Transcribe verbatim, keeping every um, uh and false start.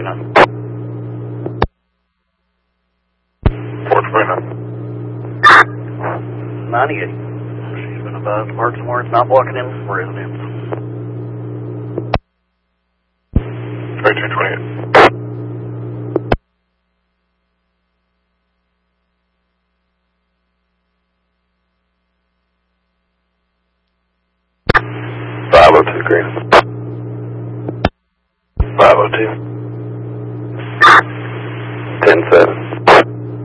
twenty-nine. four twenty-nine. ninety-eight. She's been advised to park somewhere it's not blocking in residents. twenty-two twenty-eight. five oh two green. five oh two.